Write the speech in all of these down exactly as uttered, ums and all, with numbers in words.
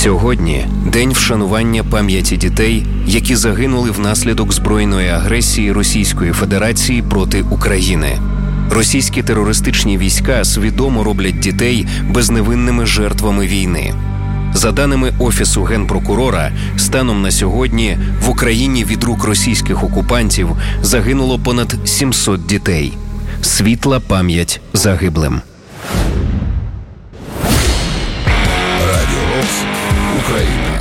Сьогодні – день вшанування пам'яті дітей, які загинули внаслідок збройної агресії Російської Федерації проти України. Російські терористичні війська свідомо роблять дітей безневинними жертвами війни. За даними Офісу Генпрокурора, станом на сьогодні в Україні від рук російських окупантів загинуло понад сімсот дітей. Світла пам'ять загиблим. Радіо Рокс, Україна.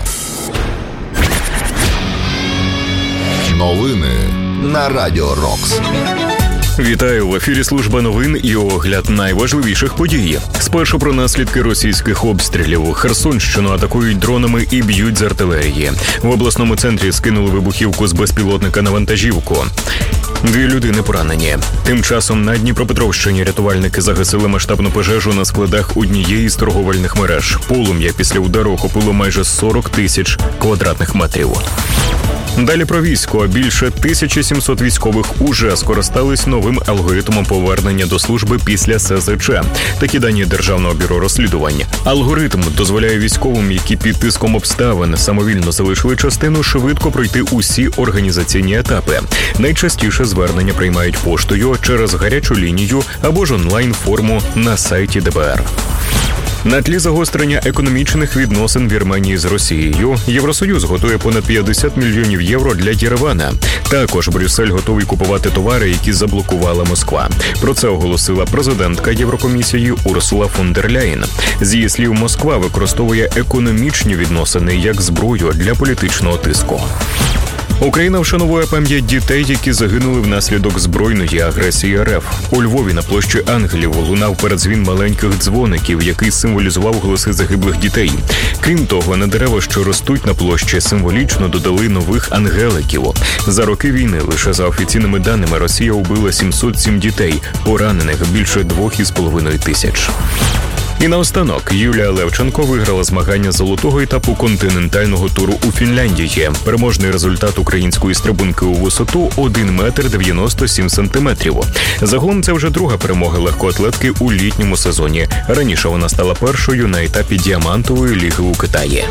Новини на Радіо Рокс. Вітаю, в ефірі служба новин і огляд найважливіших подій. Спершу про наслідки російських обстрілів. Херсонщину атакують дронами і б'ють з артилерії. В обласному центрі скинули вибухівку з безпілотника на вантажівку. Дві людини поранені. Тим часом на Дніпропетровщині рятувальники загасили масштабну пожежу на складах однієї з торговельних мереж. Полум'я після удару охопило майже сорок тисяч квадратних метрів. Далі про військо. Більше тисяча сімсот військових уже скористались новим алгоритмом повернення до служби після ес зет че. Такі дані Державного бюро розслідувань. Алгоритм дозволяє військовим, які під тиском обставин самовільно залишили частину, швидко пройти усі організаційні етапи. Найчастіше звернення приймають поштою, через гарячу лінію або ж онлайн-форму на сайті де бе ер. На тлі загострення економічних відносин Вірменії з Росією, Євросоюз готує понад п'ятдесят мільйонів євро для Єревана. Також Брюссель готовий купувати товари, які заблокувала Москва. Про це оголосила президентка Єврокомісії Урсула фон дер Ляєн. З її слів, Москва використовує економічні відносини як зброю для політичного тиску. Україна вшановує пам'ять дітей, які загинули внаслідок збройної агресії ер еф. У Львові на площі Ангелів лунав передзвін маленьких дзвоників, який символізував голоси загиблих дітей. Крім того, на дерева, що ростуть на площі, символічно додали нових ангеликів. За роки війни, лише за офіційними даними, Росія убила сімсот сім дітей, поранених більше двох із половиною тисяч. І наостанок, Юлія Левченко виграла змагання золотого етапу континентального туру у Фінляндії. Переможний результат української стрибунки у висоту – один метр дев'яносто сім сантиметрів. Загалом це вже друга перемога легкоатлетки у літньому сезоні. Раніше вона стала першою на етапі діамантової ліги у Китаї.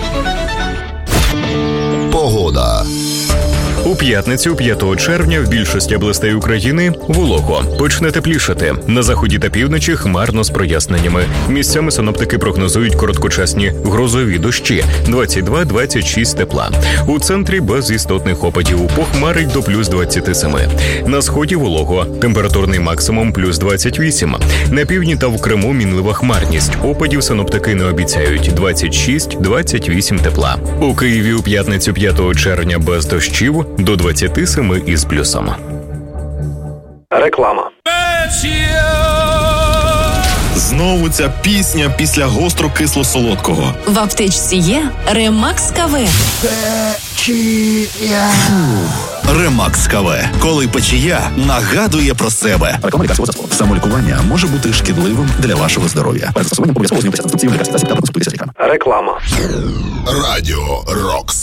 Погода. У п'ятницю, п'ятого червня, в більшості областей України волого. Почне теплішати. На заході та півночі хмарно з проясненнями. Місцями синоптики прогнозують короткочасні грозові дощі – двадцять два - двадцять шість тепла. У центрі без істотних опадів, похмарить до плюс двадцять сім. На сході волого. Температурний максимум плюс двадцять вісім. На півдні та в Криму мінлива хмарність. Опадів синоптики не обіцяють – двадцять шість - двадцять вісім тепла. У Києві у п'ятницю, п'ятого червня, без дощів – до двадцять сім із плюсом. Реклама. Знову ця пісня після гостро-кисло-солодкого. В аптечці є Ремакс КВ. Печія. Ремакс КВ. Коли печія нагадує про себе. Реклама лікарського засобу. Самолікування може бути шкідливим для вашого здоров'я. Перед застосуванням обов'язково ознайомитися з інструкцією лікарських засобів та продуктів лікарських. Реклама. Радіо Рокс.